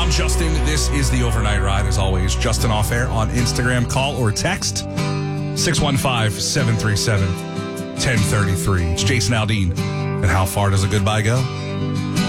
I'm Justin. This is the Overnight Ride. As always, Justin Off Air on Instagram. Call or text 615-737-1033. It's Jason Aldean. And how far does a goodbye go?